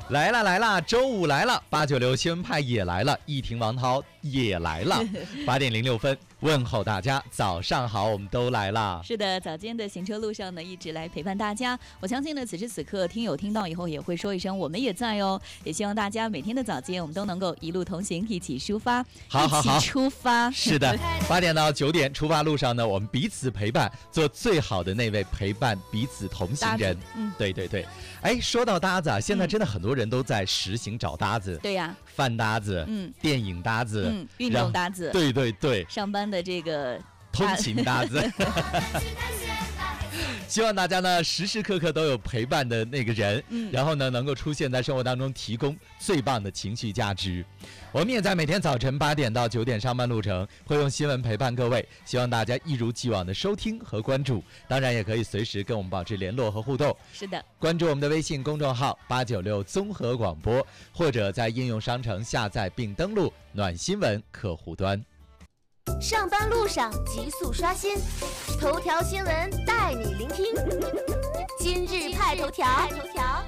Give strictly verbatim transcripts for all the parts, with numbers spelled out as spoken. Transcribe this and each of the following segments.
来了来了，周五来了，八九六新闻派也来了，一听王涛也来了，八点零六分，问候大家早上好，我们都来了。 是的，早间的行车路上呢，一直来陪伴大家。我相信呢，此时此刻听友听到以后也会说一声我们也在哦，也希望大家每天的早间我们都能够一路同行，一起出发， 好好好， 一起出发。 是的，八点到九点出发路上呢，我们彼此陪伴，做最好的那位陪伴彼此同行人。嗯，对对对。哎，说到搭子啊，现在真的很多人都在实行找搭子。 对呀， 饭搭子，嗯，电影搭子， 嗯，运动搭子， 对对对， 上班的这个通勤搭子。希望大家呢时时刻刻都有陪伴的那个人，嗯，然后呢能够出现在生活当中，提供最棒的情绪价值。我们也在每天早晨八点到九点上班路程，会用新闻陪伴各位，希望大家一如既往的收听和关注，当然也可以随时跟我们保持联络和互动。 是的， 关注我们的微信公众号八九六综合广播，或者在应用商城下载并登录暖新闻客户端。 上班路上急速刷新，头条新闻带你聆听。今日派头条，头条。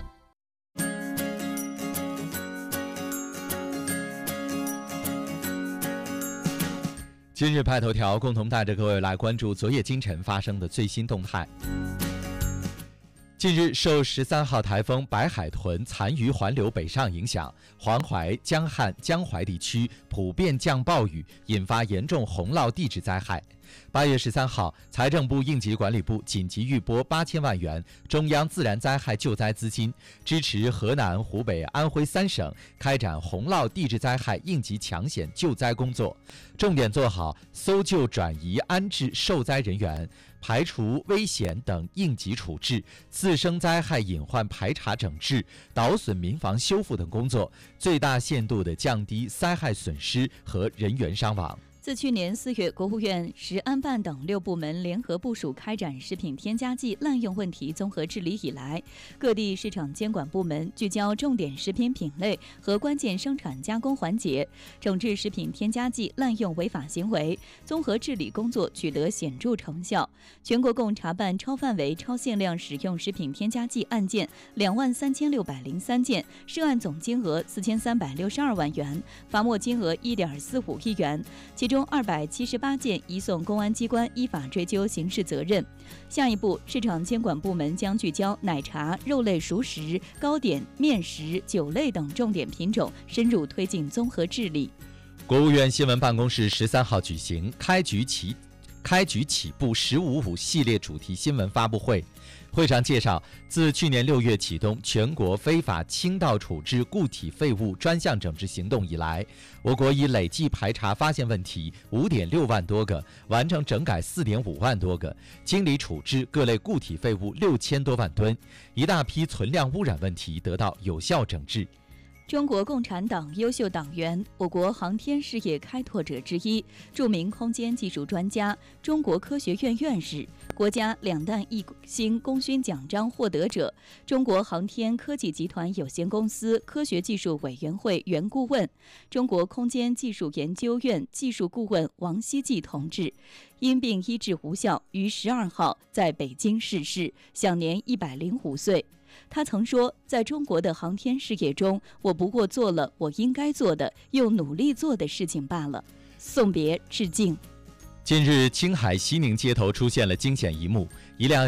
今日派头条，共同带着各位来关注昨夜今晨发生的最新动态。近日，受十三号台风白海豚残余环流北上影响，黄淮、江汉、江淮地区普遍降暴雨，引发严重洪涝地质灾害。八月十三号，财政部应急管理部紧急预拨八千万元中央自然灾害救灾资金，支持河南、湖北、安徽三省开展洪涝地质灾害应急抢险救灾工作，重点做好搜救、转移、安置受灾人员，排除危险等应急处置，次生灾害隐患排查整治，导损民房修复等工作，最大限度地降低灾害损失和人员伤亡。 自去年四月，国务院、食安办等六部门联合部署开展食品添加剂滥用问题综合治理以来，各地市场监管部门聚焦重点食品品类和关键生产加工环节，整治食品添加剂滥用违法行为，综合治理工作取得显著成效。全国共查办超范围、超限量使用食品添加剂案件两万三千六百零三件，涉案总金额四千三百六十二万元，罚没金额一点四五亿元。其中二百七十八件移送公安机关依法追究刑事责任。下一步，市场监管部门将聚焦奶茶、肉类熟食、糕点、面食、酒类等重点品种，深入推进综合治理。 国务院新闻办公室十三号举行开局起开局起步十五五系列主题新闻发布会。会上介绍，自去年六月启动全国非法倾倒处置固体废物专项整治行动以来，我国已累计排查发现问题五点六万多个，完成整改四点五万多个，清理处置各类固体废物六千多万吨，一大批存量污染问题得到有效整治。 中国共产党优秀党员，我国航天事业开拓者之一，著名空间技术专家，中国科学院院士，国家两弹一星功勋奖章获得者，中国航天科技集团有限公司科学技术委员会原顾问，中国空间技术研究院技术顾问王希季同志，因病医治无效，于十二号在北京逝世，享年一百零五岁。他曾说，在中国的航天事业中，我不过做了我应该做的，又努力做的事情罢了。送别致敬。 近日，青海西宁街头出现了惊险一幕，一辆